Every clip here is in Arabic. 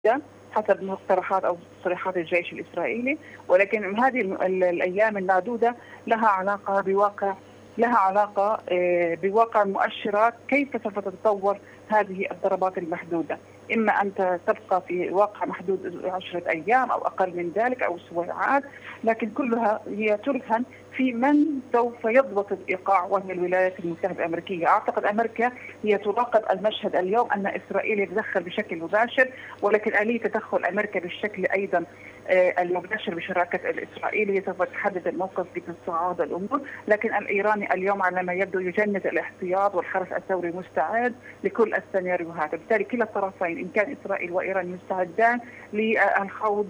حسب مقترحات أو تصريحات الجيش الإسرائيلي، ولكن هذه الأيام المعدودة لها علاقة بواقع، بواقع مؤشرات كيف سوف تتطور هذه الضربات المحدودة. إما أن تبقى في واقع محدود 10 أيام أو أقل من ذلك أو أسبوعات، لكن كلها هي ترهن في من سوف يضبط الإيقاع، وهي الولايات المتحدة الأمريكية. أعتقد أمريكا هي تراقب المشهد اليوم، أن إسرائيل يتدخل بشكل مباشر، ولكن آلية تدخل أمريكا بالشكل أيضا المباشر بشراكة الإسرائيلية سوف تحدد الموقف بتصاعد الأمور. لكن الإيراني اليوم على ما يبدو يجند الاحتياط، والحرس الثوري مستعد لكل السيناريوهات. بالتالي كلا الطرفين إن كان إسرائيل وإيران مستعدان للخوض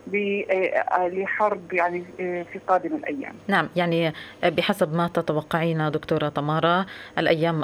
لحرب يعني في قادم الأيام. نعم، يعني بحسب ما تتوقعين دكتورة تمارا، الأيام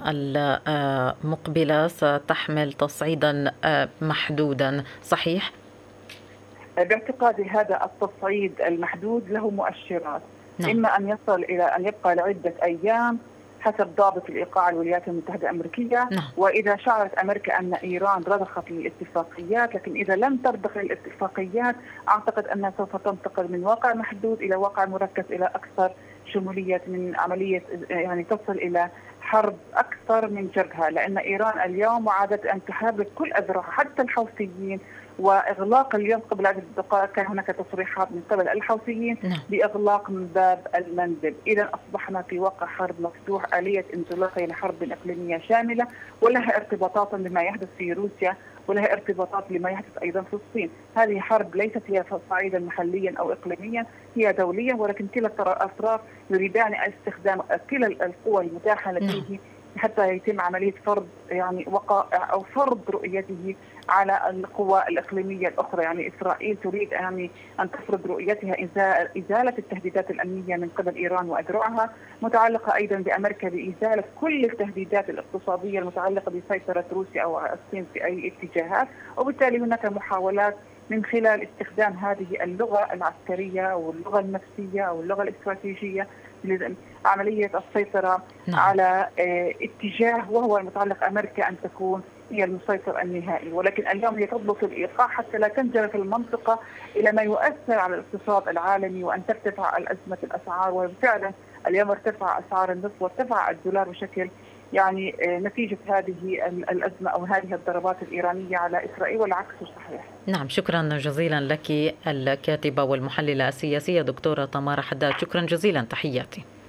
المقبلة ستحمل تصعيدا محدودا، صحيح؟ باعتقادي هذا التصعيد المحدود له مؤشرات. نعم. إما أن يصل إلى أن يبقى لعدة أيام حسب ضابط الإيقاع الولايات المتحدة الأمريكية. نعم. وإذا شعرت أمريكا أن إيران رضخت للاتفاقيات، لكن إذا لم ترضخ للاتفاقيات أعتقد أنها سوف تنتقل من واقع محدود إلى واقع مركز إلى أكثر شمولية، من عملية يعني تصل إلى حرب أكثر من جبهة، لأن إيران اليوم وعدت أن تحرك كل أذرعها حتى الحوثيين، وإغلاق اليوم قبل عدة دقائق كان هناك تصريحات من قبل الحوثيين بإغلاق من باب المنزل. إذا أصبحنا في واقع حرب مفتوح، آلية انطلاقها إلى حرب إقليمية شاملة، ولها ارتباطات بما يحدث في روسيا، ولها ارتباطات لما يحدث أيضا في الصين. هذه حرب ليست هي صعيدا محليا أو إقليميا، هي دولية، ولكن كلا الأطراف يريدان استخدام كلا القوى المتاحة لديه حتى يتم عملية فرض يعني وقائع أو فرض رؤيته على القوى الإقليمية الأخرى. يعني إسرائيل تريد يعني أن تفرض رؤيتها إزالة التهديدات الأمنية من قبل إيران وأذرعها، متعلقة أيضا بأمريكا بإزالة كل التهديدات الاقتصادية المتعلقة بسيطرة روسيا أو الصين في أي اتجاهات. وبالتالي هناك محاولات من خلال استخدام هذه اللغة العسكرية أو اللغة النفسية أو اللغة الاستراتيجية عملية السيطرة على اتجاه وهو المتعلق أمريكا أن تكون هي المسيطر النهائي. ولكن اليوم هي تضبط الإيقاع حتى لا تنجرف المنطقة إلى ما يؤثر على الاقتصاد العالمي وأن ترتفع أزمة الأسعار. وفعلا اليوم ارتفع أسعار النفط وارتفع الدولار بشكل يعني نتيجة هذه الأزمة أو هذه الضربات الإيرانية على إسرائيل، والعكس صحيح. نعم، شكرا جزيلا لك الكاتبة والمحللة السياسية دكتورة تمارا حداد، شكرا جزيلا، تحياتي.